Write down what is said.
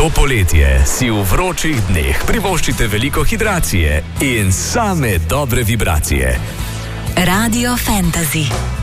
To poletje si v vročih dneh privoščite veliko hidracije in same dobre vibracije. Radio Fantasy.